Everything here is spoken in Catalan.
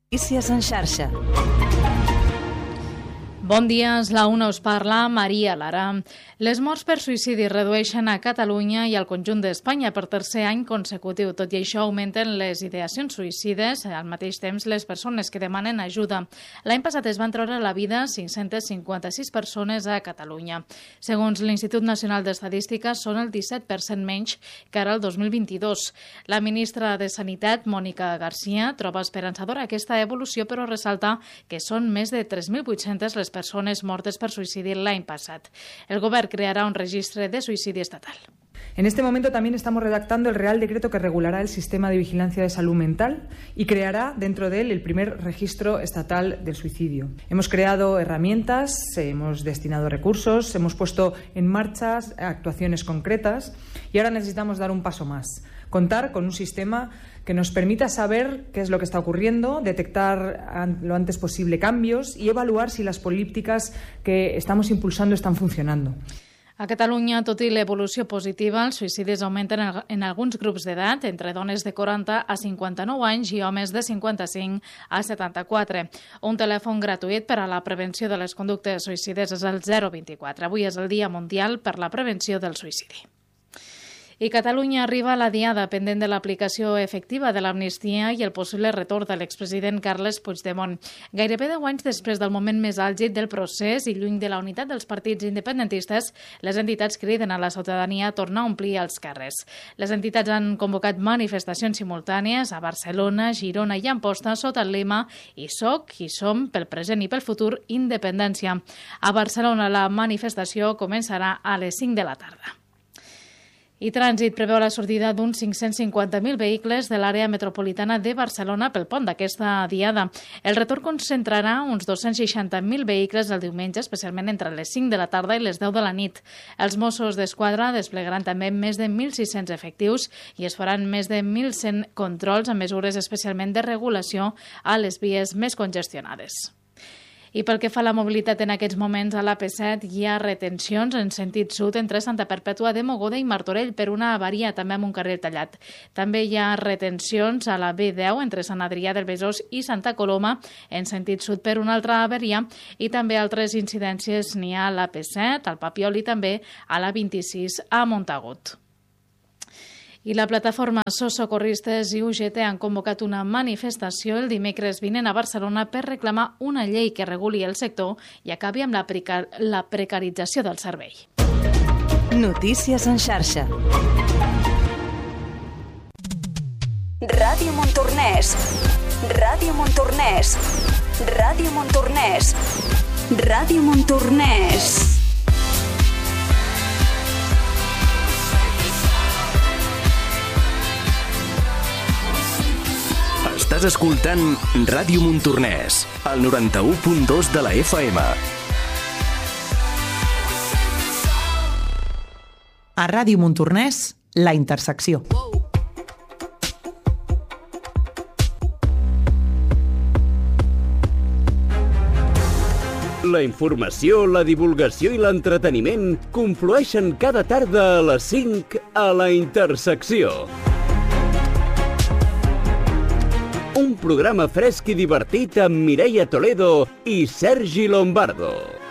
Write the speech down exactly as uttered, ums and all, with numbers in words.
Notícies en xarxa. Bon dia, és la una, us parla Maria Lara. Les morts per suïcidi redueixen a Catalunya i al conjunt d'Espanya per tercer any consecutiu. Tot i això, augmenten les ideacions suïcides, al mateix temps les persones que demanen ajuda. L'any passat es van treure la vida cinc-centes cinquanta-sis persones a Catalunya. Segons l'Institut Nacional d'Estadística, són el disset per cent menys que ara el dos mil vint-i-dos. La ministra de Sanitat, Mònica Garcia, troba esperançadora aquesta evolució, però ressalta que són més de tres mil vuit-centes les persones mortes per suïcidi l'any passat. El govern creará un registro de suicidio estatal. En este momento también estamos redactando el Real Decreto que regulará el sistema de vigilancia de salud mental y creará dentro de él el primer registro estatal del suicidio. Hemos creado herramientas, hemos destinado recursos, hemos puesto en marcha actuaciones concretas y ahora necesitamos dar un paso más. Contar con un sistema que nos permita saber qué es lo que está ocurriendo, detectar lo antes posible cambios y evaluar si las políticas que estamos impulsando están funcionando. A Catalunya, tot i l'evolució positiva, els suïcidis augmenten en alguns grups d'edat, entre dones de quaranta a cinquanta-nou anys i homes de cinquanta-cinc a setanta-quatre. Un telèfon gratuït per a la prevenció de les conductes suïcides és el zero vint-i-quatre. Avui és el Dia Mundial per la Prevenció del Suïcidi. I Catalunya arriba a la diada pendent de l'aplicació efectiva de l'amnistia i el possible retorn de l'expresident Carles Puigdemont. Gairebé deu anys després del moment més àlgid del procés i lluny de la unitat dels partits independentistes, les entitats criden a la ciutadania a tornar a omplir els carrers. Les entitats han convocat manifestacions simultànies a Barcelona, Girona i Amposta sota el lema «Hi soc, hi som, pel present i pel futur, independència». A Barcelona la manifestació començarà a les cinc de la tarda. I Trànsit preveu la sortida d'uns cinc-cents cinquanta mil vehicles de l'àrea metropolitana de Barcelona pel pont d'aquesta diada. El retorn concentrarà uns dos-cents seixanta mil vehicles el diumenge, especialment entre les cinc de la tarda i les deu de la nit. Els Mossos d'Esquadra desplegaran també més de mil sis-cents efectius i es faran més de mil cent controls amb mesures especialment de regulació a les vies més congestionades. I pel que fa a la mobilitat en aquests moments a l'A P set hi ha retencions en sentit sud entre Santa Perpètua de Mogoda i Martorell per una avaria també amb un carril tallat. També hi ha retencions a la B deu entre Sant Adrià del Besòs i Santa Coloma en sentit sud per una altra avaria i també altres incidències n'hi ha a l'A P set, al Papiol i també a la vint-i-sis a Montagut. I la plataforma Socorristes i U G T han convocat una manifestació el dimecres vinent a Barcelona per reclamar una llei que reguli el sector i acabi amb la, precar la precarització del servei. Notícies en xarxa. Ràdio Montornès. Ràdio Montornès. Ràdio Montornès. Ràdio Montornès. Estàs escoltant Ràdio Montornès, al noranta-u punt dos de la F M. A Ràdio Montornès, La Intersecció. La informació, la divulgació i l'entreteniment conflueixen cada tarda a les cinc a La Intersecció. Un programa fresc i divertit amb Mireia Toledo i Sergi Lombardo.